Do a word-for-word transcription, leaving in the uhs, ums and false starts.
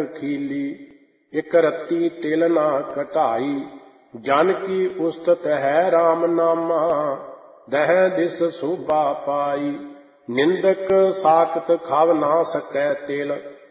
खीली, इक रत्ती तिल ना घटाई। जन की उस्तत है राम नामा, दह दिस शोभा पाई। निंदक साखत खाव ना सकै तिल,